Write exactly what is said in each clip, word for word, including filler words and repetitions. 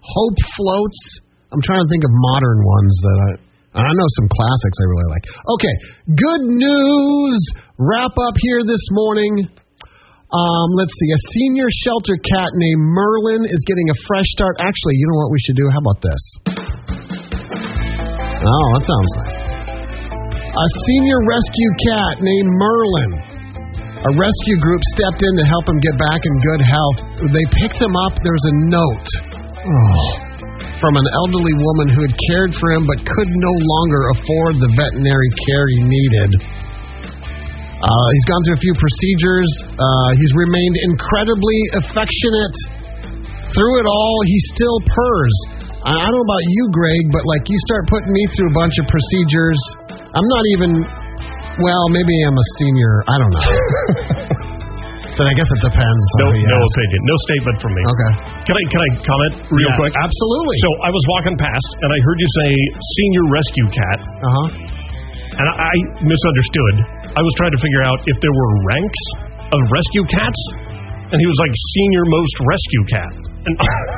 Hope Floats. I'm trying to think of modern ones that I... I know some classics I really like. Okay, good news. Wrap up here this morning. Um, let's see. A senior shelter cat named Merlin is getting a fresh start. Actually, you know what we should do? How about this? Oh, that sounds nice. A senior rescue cat named Merlin. A rescue group stepped in to help him get back in good health. They picked him up. There's a note. Oh. From an elderly woman who had cared for him but could no longer afford the veterinary care he needed. Uh, he's gone through a few procedures. Uh, he's remained incredibly affectionate. Through it all, he still purrs. I, I don't know about you, Greg, but like you start putting me through a bunch of procedures. I'm not even, well, maybe I'm a senior. I don't know. Then I guess it depends. No, no opinion. No statement from me. Okay. Can I can I comment real yeah, quick? Absolutely. So I was walking past, and I heard you say senior rescue cat. Uh-huh. And I, I misunderstood. I was trying to figure out if there were ranks of rescue cats, and he was like senior most rescue cat. And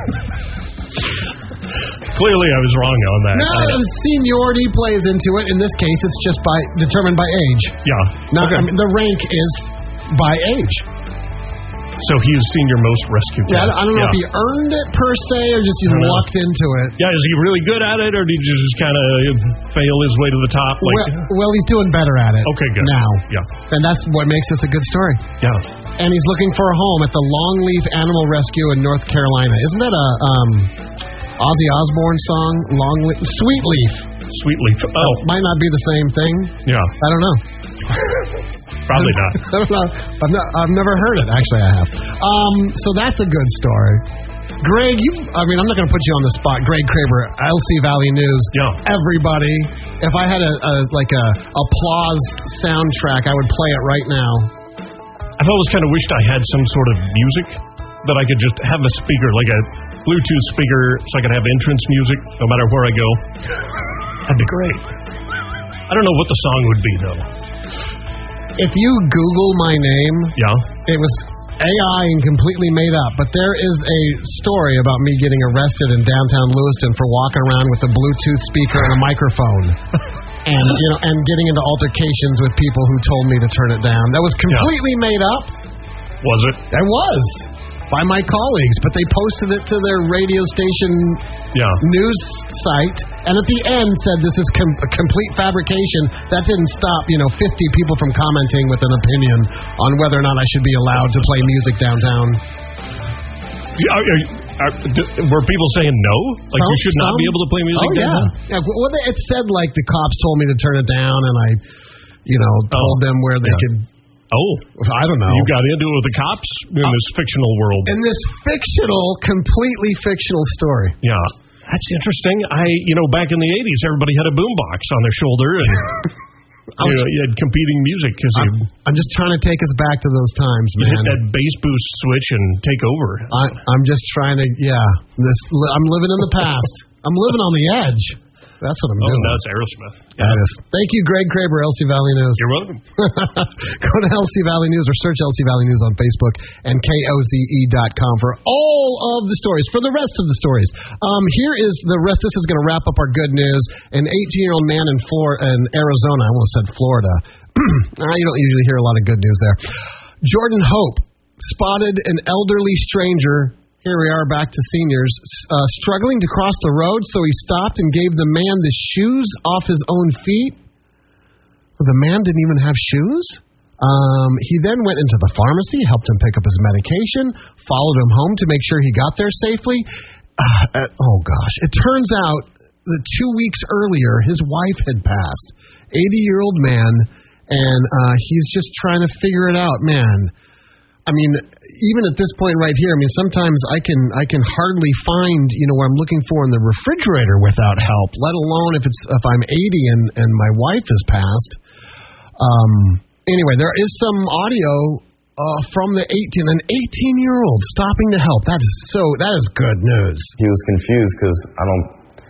clearly I was wrong on that. No, seniority plays into it. In this case, it's just by determined by age. Yeah. Now, okay. I mean, the rank is by age. So he is senior most rescue cat. Yeah, I don't know yeah. if he earned it per se or just he's lucked into it. Yeah, is he really good at it or did he just kind of fail his way to the top? Like, well, well, he's doing better at it. Okay, good. Now. Yeah. And that's what makes this a good story. Yeah. And he's looking for a home at the Longleaf Animal Rescue in North Carolina. Isn't that a um, Ozzy Osbourne song? Longleaf, Sweet Leaf. Sweet Leaf. Oh. oh. Might not be the same thing. Yeah. I don't know. Probably not. I don't know. I've, not, I've never heard it. Actually, I have. Um, so that's a good story. Greg, you, I mean, I'm not going to put you on the spot. Greg Kraber, L C Valley News. Yeah. Everybody, if I had a, a like a applause soundtrack, I would play it right now. I've always kind of wished I had some sort of music that I could just have a speaker, like a Bluetooth speaker, so I could have entrance music no matter where I go. That'd be great. I don't know what the song would be, though. If you Google my name, yeah, it was A I and completely made up, but there is a story about me getting arrested in downtown Lewiston for walking around with a Bluetooth speaker and a microphone. And, you know, and getting into altercations with people who told me to turn it down. That was completely yeah. made up. Was it? It was. By my colleagues, but they posted it to their radio station yeah. news site, and at the end said this is com- a complete fabrication. That didn't stop, you know, fifty people from commenting with an opinion on whether or not I should be allowed to play music downtown. Yeah, are, are, were people saying no? Like some, you should not some, be able to play music oh, downtown? Yeah. yeah. Well, it said like the cops told me to turn it down, and I, you know, told oh, them where they yeah. could. Oh, I don't know. You got into it with the cops in uh, this fictional world. In this fictional, completely fictional story. Yeah. That's interesting. I, you know, back in the eighties, everybody had a boombox on their shoulder, and you, know, you had competing music. Cause I'm, you, I'm just trying to take us back to those times, you man. Hit that bass boost switch and take over. I, I'm just trying to, yeah. This, I'm living in the past. I'm living on the edge. That's what I'm oh, doing. Oh, that's Aerosmith. Yeah. That is. Thank you, Greg Kraber, L C Valley News. You're welcome. Go to L C Valley News or search L C Valley News on Facebook and K O Z E dot com for all of the stories, for the rest of the stories. Um, here is the rest. This is going to wrap up our good news. An eighteen-year-old man in, Flor- in Arizona, I almost said Florida. You don't usually hear a lot of good news there. Jordan Hope spotted an elderly stranger. Here we are back to seniors, uh, struggling to cross the road, so he stopped and gave the man the shoes off his own feet. Well, the man didn't even have shoes. Um, he then went into the pharmacy, helped him pick up his medication, followed him home to make sure he got there safely. Uh, uh, oh, gosh. It turns out that two weeks earlier, his wife had passed, eighty-year-old man, and uh, he's just trying to figure it out. Man, I mean, even at this point right here, I mean, sometimes I can I can hardly find, you know, what I'm looking for in the refrigerator without help, let alone if it's if I'm eighty and, and my wife has passed. Um, anyway, there is some audio uh, from the eighteen, an eighteen-year-old stopping to help. That is so, that is good news. He was confused because I don't,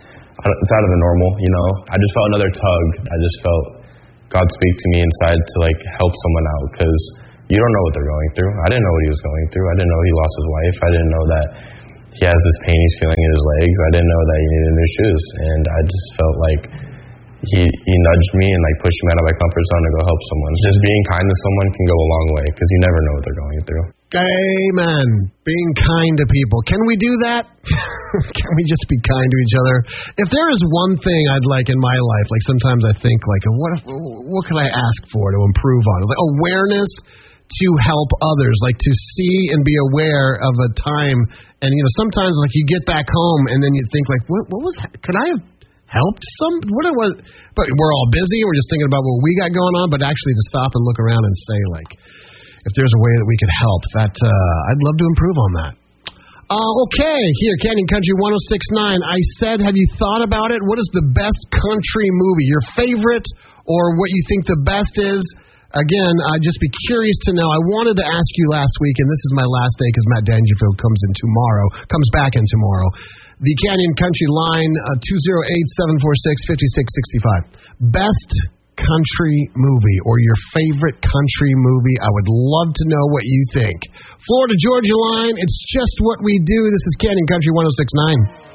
I don't, it's out of the normal, you know. I just felt another tug. I just felt God speak to me inside to, like, help someone out because you don't know what they're going through. I didn't know what he was going through. I didn't know he lost his wife. I didn't know that he has this pain he's feeling in his legs. I didn't know that he needed new shoes, and I just felt like he he nudged me and like pushed me out of my comfort zone to go help someone. Just being kind to someone can go a long way because you never know what they're going through. Amen. Being kind to people. Can we do that? Can we just be kind to each other? If there is one thing I'd like in my life, like sometimes I think like, what if, what can I ask for to improve on? It's like awareness to help others, like to see and be aware of a time. And, you know, sometimes like you get back home and then you think like, what, what was, could I have helped some, what it was, but we're all busy. We're just thinking about what we got going on, but actually to stop and look around and say like, if there's a way that we could help, that uh, I'd love to improve on that. Uh, okay, here, Canyon Country one oh six point nine. I said, have you thought about it? What is the best country movie? Your favorite or what you think the best is? Again, I'd just be curious to know. I wanted to ask you last week, and this is my last day because Matt Dangerfield comes in tomorrow, comes back in tomorrow. The Canyon Country line, uh, two oh eight, seven four six, five six six five. Best country movie or your favorite country movie. I would love to know what you think. Florida Georgia line, it's just what we do. This is Canyon Country one oh six point nine.